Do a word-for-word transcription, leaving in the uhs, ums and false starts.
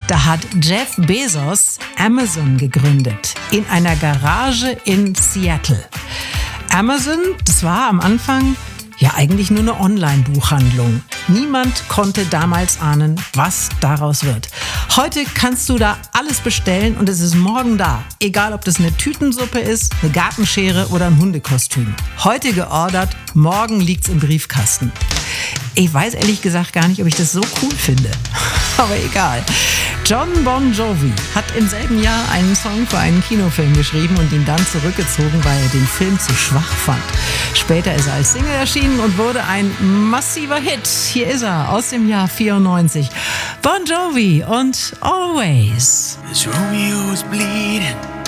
Da hat Jeff Bezos Amazon gegründet, in einer Garage in Seattle. Amazon, das war am Anfang ja eigentlich nur eine Online-Buchhandlung. Niemand konnte damals ahnen, was daraus wird. Heute kannst du da alles bestellen und es ist morgen da. Egal, ob das eine Tütensuppe ist, eine Gartenschere oder ein Hundekostüm. Heute geordert, morgen liegt's im Briefkasten. Ich weiß ehrlich gesagt gar nicht, ob ich das so cool finde. Aber egal. Jon Bon Jovi hat im selben Jahr einen Song für einen Kinofilm geschrieben und ihn dann zurückgezogen, weil er den Film zu schwach fand. Später ist er als Single erschienen und wurde ein massiver Hit. Hier ist er aus dem Jahr vierundneunzig. Bon Jovi und Always. This Romeo is bleeding.